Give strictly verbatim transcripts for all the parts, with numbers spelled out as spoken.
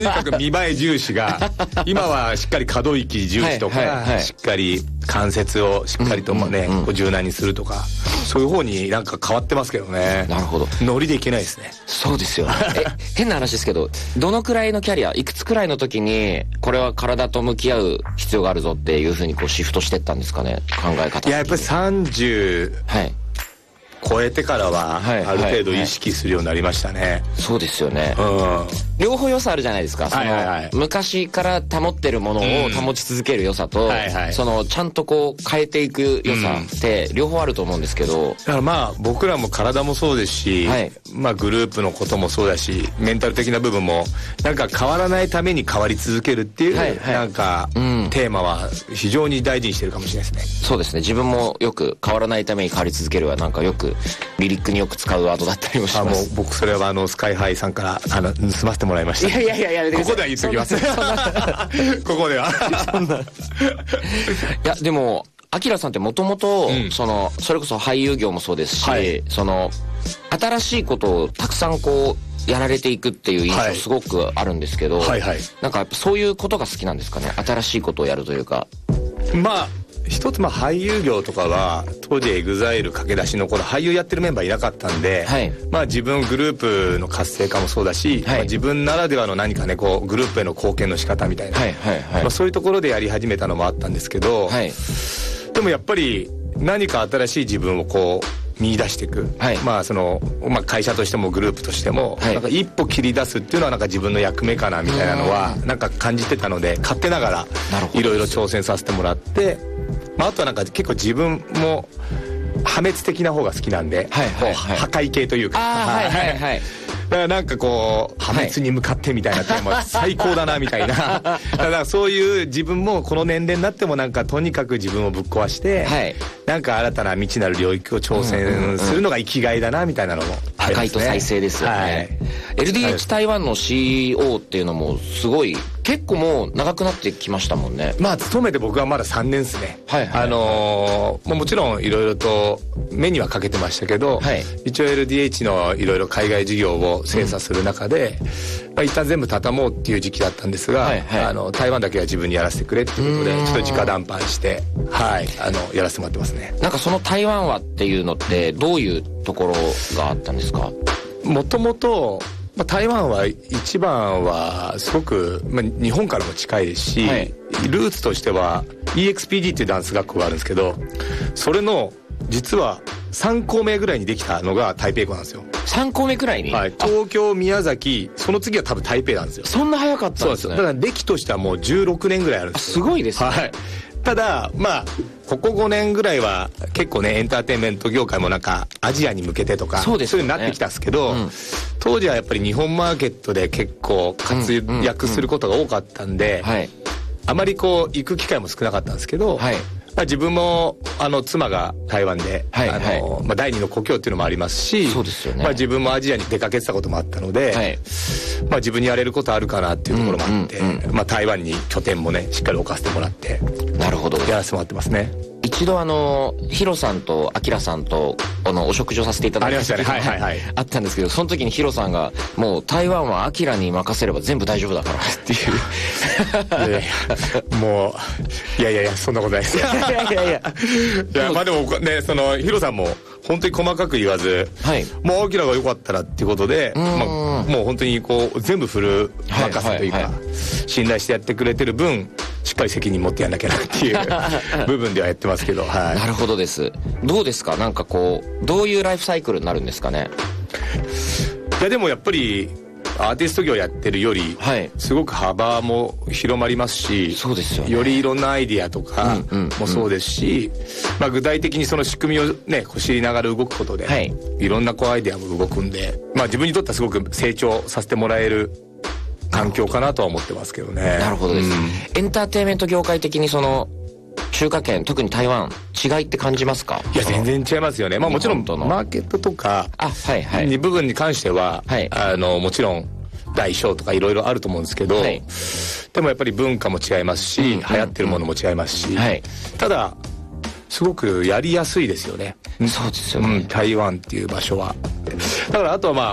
とにかく見栄え重視が今はしっかり可動域重視とか、はいはいはい、しっかり関節をしっかりともね、うんうんうん、こう柔軟にするとか、そういう方になんか変わってますけどね。 なるほど。 ノリでいけないですね。 そうですよね。え、変な話ですけど、どのくらいのキャリア、いくつくらいの時にこれは体と向き合う必要があるぞっていうふうにこうシフトしてったんですかね、考え方。 いや、やっぱりさんじゅう、はい、超えてからはある程度意識するようになりましたね。はいはいはい、 そうですよね、 うん、 両方良さあるじゃないですか。その、はいはいはい、昔から保ってるものを保ち続ける良さと、うんはいはい、そのちゃんとこう変えていく良さって両方あると思うんですけど、 だからまあ僕らも体もそうですし、はい、まあグループのこともそうだし、メンタル的な部分もなんか変わらないために変わり続けるっていう、はいはい、なんか、うん、テーマは非常に大事にしてるかもしれないですね。 そうですね。自分もよく変わらないために変わり続けるはなんかよくリリックによく使うワードだったりもします。 あ、もう僕それはあのスカイハイさんからあの盗ませてもらいました。 いやいやいややめてください。 ここでは言っときます。ここでは。そんな。いやでもアキラさんってもともとそのそれこそ俳優業もそうですし、はい、その新しいことをたくさんこうやられていくっていう印象すごくあるんですけど、はいはいはい、なんかやっぱそういうことが好きなんですかね。新しいことをやるというか。 まあ一つ、まあ俳優業とかは当時エグザイル駆け出しの頃俳優やってるメンバーいなかったんで、はい、まあ自分グループの活性化もそうだし、はい、まあ、自分ならではの何かねこうグループへの貢献の仕方みたいな、はいはいはい、まあ、そういうところでやり始めたのもあったんですけど、はい、でもやっぱり何か新しい自分をこう見出していく、はい、まあその、まあ、会社としてもグループとしても、はい、なんか一歩切り出すっていうのはなんか自分の役目かなみたいなのはなんか感じてたので、勝手ながらいろいろ挑戦させてもらって、まあ、あとはなんか結構自分も破滅的な方が好きなんで、はいはいはい、破壊系というか、はいはいはい、だからなんかこう破滅に向かってみたいなテーマ最高だなみたいな、だからそういう自分もこの年齢になってもなんかとにかく自分をぶっ壊して、はい、なんか新たな未知なる領域を挑戦するのが生きがいだなみたいなのもありますね。 破壊と再生ですよね、はい、エルディーエイチ 台湾の シーイーオー っていうのもすごい結構もう長くなってきましたもんね。 まあ勤めて僕はまださんねんですね、はいはいはい、あのー、もちろんいろいろと目にはかけてましたけど、はい、一応 エルディーエイチ のいろいろ海外事業を精査する中で、うん、まあ、一旦全部畳もうっていう時期だったんですが、はいはい、あの台湾だけは自分にやらせてくれっていうことでちょっと直談判して、はい、あのやらせてもらってますね。 なんかその台湾はっていうのってどういうところがあったんですか？ もともとまあ、台湾は一番はすごく、まあ、日本からも近いですし、はい、ルーツとしては イーエックスピーディー っていうダンス学校があるんですけど、それの実はさん校目ぐらいにできたのが台北校なんですよ。 さん校目くらいに、 はい、東京、宮崎、その次は多分台北なんですよ。 そんな早かったんですね。 そうです。だから歴としてはもうじゅうろくねんぐらいあるんですよ。 すごいですね、 はい、ただまあここごねんぐらいは結構ねエンターテインメント業界もなんかアジアに向けてとかそうですよね、そういう風になってきたんですけど、うん、当時はやっぱり日本マーケットで結構活躍することが多かったんで、うんうんうん、はい、あまりこう行く機会も少なかったんですけど、はい、まあ、自分もあの妻が台湾で、はいはい、あのまあ、第二の故郷っていうのもありますし、そうですよね、まあ、自分もアジアに出かけてたこともあったので、はい、まあ、自分にやれることあるかなっていうところもあって、うんうんうん、まあ、台湾に拠点もねしっかり置かせてもらって、 なるほど、 やらせてもらってますね。 一度あのヒロさんとアキラさんとあのお食事をさせていただいた時が あ,、ね、はいはいはい、あったんですけど、その時にヒロさんがもう台湾はアキラに任せれば全部大丈夫だからっていういやいやもういやいやいやそんなことないですいやいやいやいやいや、まあでもね、そのヒロさんも本当に細かく言わず、はい、もうアキラが良かったらっていうことで、まあ、もう本当にこう全部フル任せというか、はいはいはい、信頼してやってくれてる分しっかり責任持ってやんなきゃなっていう部分ではやってますけど、はい、 なるほどです。どうですか、なんかこうどういうライフサイクルになるんですかね。 いやでもやっぱりアーティスト業やってるより、はい、すごく幅も広まりますし、そうですよね、よりいろんなアイディアとかもそうですし、うんうんうん、まあ、具体的にその仕組みをねこう知りながら動くことで、はい、いろんなこうアイディアも動くんで、まあ、自分にとってはすごく成長させてもらえる環境かなとは思ってますけどね。 なるほどです、うん、エンターテインメント業界的にその中華圏特に台湾違いって感じますか？ いや全然違いますよね。まあもちろんマーケットとかに部分に関しては、はい、あのもちろん大小とかいろいろあると思うんですけど、はい、でもやっぱり文化も違いますし、うんうんうん、流行ってるものも違いますし、はい、ただすごくやりやすいですよね。 そうですよね、 うん、台湾っていう場所は。だからあとはまあ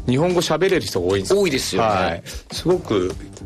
日本語喋れる人が多いんですよ。 多いですよね。はい、 すごく